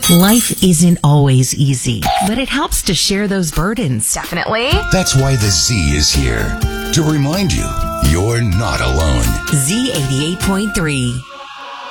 Life isn't always easy, but it helps to share those burdens. Definitely. That's why the Z is here, to remind you you're not alone. Z88.3.